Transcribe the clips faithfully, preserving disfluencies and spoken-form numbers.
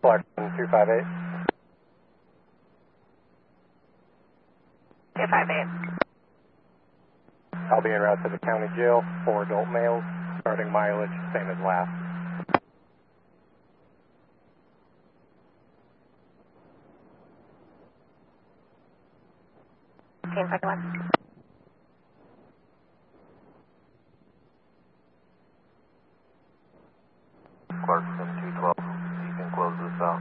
Clarkson two five eight. two five eight. I'll be en route to the county jail, four adult males, starting mileage, same as last. ten second one. Clarkson two twelve, you can close this out.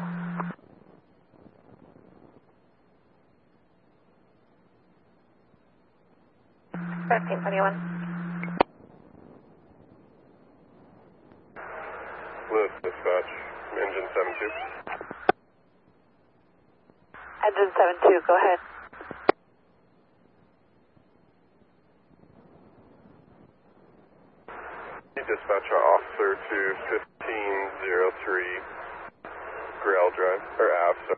thirteen twenty-one. Lewis dispatch, engine seven two. Engine seven two, go ahead. Dispatch our officer to fifteen oh three Grail Drive, or Ave, sorry.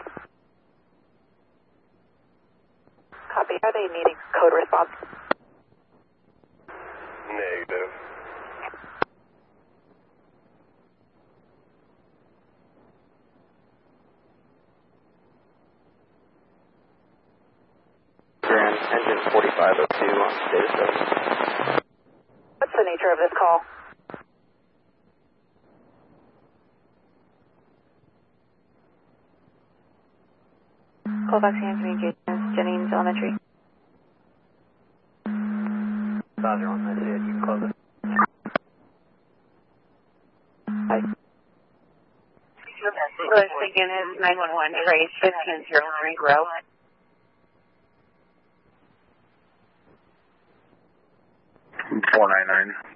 Copy. Are they needing code response? Negative. Grand engine forty-five oh two on status seven. What's the nature of this call? Call vaccine communications, Jennings Elementary. Roger on this end, you can close it. Hi. Lewis again is nine one one, erase fifteen zero three Grail. four nine nine.